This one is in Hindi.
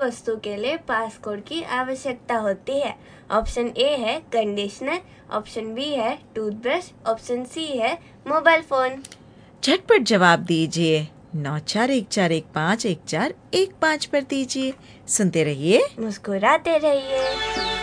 वस्तु के लिए पासकोड की आवश्यकता होती है? ऑप्शन ए है कंडीशनर, ऑप्शन बी है टूथब्रश, ऑप्शन सी है मोबाइल फोन। झटपट जवाब दीजिए 9414151415 पर दीजिए। सुनते रहिए, मुस्कुराते रहिए।